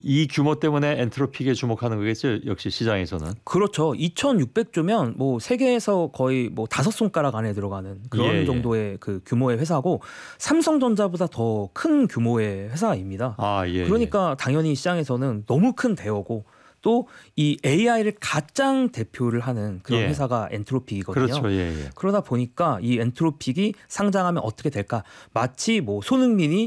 이 규모 때문에 엔트로픽에 주목하는 거겠죠. 역시 시장에서는. 그렇죠. 2,600조면 뭐 세계에서 거의 뭐 5손가락 안에 들어가는 그런 예, 예. 정도의 그 규모의 회사고 삼성전자보다 더 큰 규모의 회사입니다. 아, 예. 그러니까 당연히 시장에서는 너무 큰 대어고 또 이 AI를 가장 대표를 하는 그런 예. 회사가 엔트로픽이거든요. 그렇죠. 예, 예. 그러다 보니까 이 엔트로픽이 상장하면 어떻게 될까? 마치 뭐 손흥민이